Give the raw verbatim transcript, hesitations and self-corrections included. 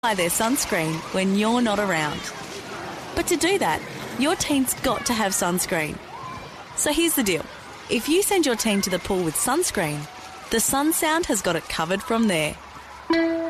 Buy their sunscreen when you're not around. But to do that, your teen's got to have sunscreen. So here's the deal. If you send your teen to the pool with sunscreen, the Sun Sound has got it covered from there.